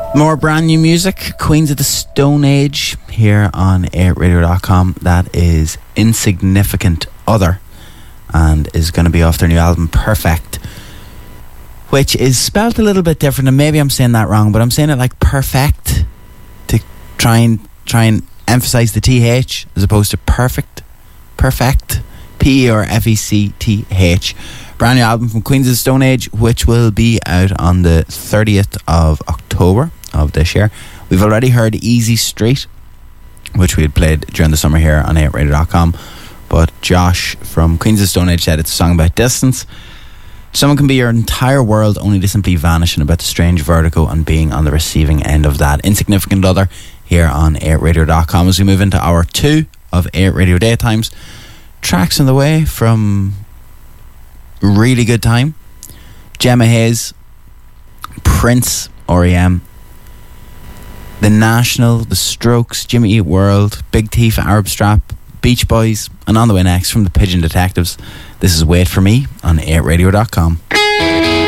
More brand new music, Queens of the Stone Age, here on AirRadio.com. That is Insignificant Other, and is going to be off their new album Perfect, which is spelt a little bit different, and maybe I'm saying that wrong, but I'm saying it like perfect to try and emphasize the TH as opposed to perfect. PERFECTH. Brand new album from Queens of the Stone Age, which will be out on the 30th of October of this year. We've already heard Easy Street, which we had played during the summer here on AirRadio.com, but Josh from Queens of the Stone Age said it's a song about distance. Someone can be your entire world only to simply vanish, and about the strange vertigo and being on the receiving end of that. Insignificant Other here on AirRadio.com as we move into hour 2 of Air Radio Daytimes. Tracks on the way from Really Good Time, Gemma Hayes, Prince, R.E.M., The National, The Strokes, Jimmy Eat World, Big Thief, Arab Strap, Beach Boys, and on the way next from the Pigeon Detectives, this is Wait For Me on AirRadio.com.